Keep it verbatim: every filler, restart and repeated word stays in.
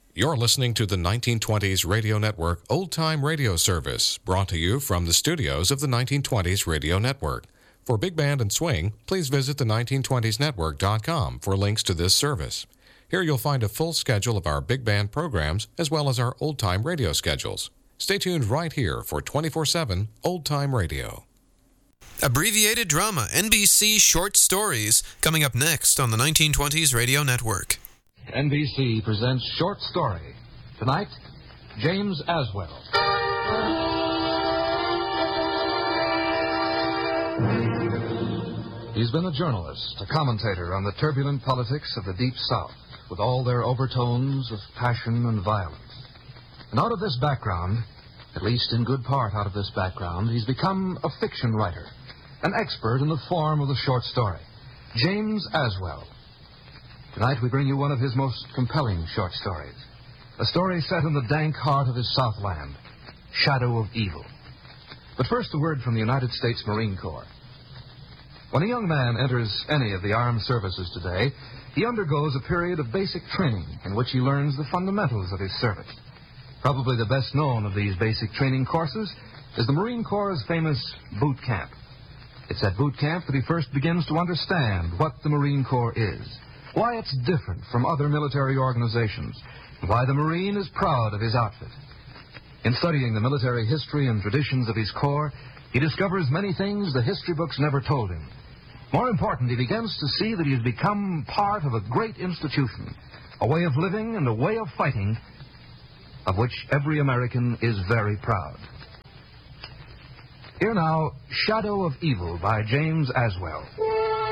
You're listening to the nineteen twenties Radio Network Old Time Radio Service, brought to you from the studios of the nineteen twenties Radio Network. For Big Band and Swing, please visit the nineteen twenties network dot com for links to this service. Here you'll find a full schedule of our big band programs as well as our old-time radio schedules. Stay tuned right here for twenty-four seven Old Time Radio. Abbreviated drama, N B C Short Stories, coming up next on the nineteen twenties Radio Network. N B C presents Short Story. Tonight, James Aswell. He's been a journalist, a commentator on the turbulent politics of the Deep South, with all their overtones of passion and violence. And out of this background, at least in good part out of this background, he's become a fiction writer, an expert in the form of the short story. James Aswell. Tonight we bring you one of his most compelling short stories. A story set in the dank heart of his Southland, Shadow of Evil. But first, a word from the United States Marine Corps. When a young man enters any of the armed services today, he undergoes a period of basic training in which he learns the fundamentals of his service. Probably the best known of these basic training courses is the Marine Corps' famous boot camp. It's at boot camp that he first begins to understand what the Marine Corps is, why it's different from other military organizations, and why the Marine is proud of his outfit. In studying the military history and traditions of his Corps, he discovers many things the history books never told him. More important, he begins to see that he has become part of a great institution, a way of living and a way of fighting of which every American is very proud. Here now, Shadow of Evil by James Aswell.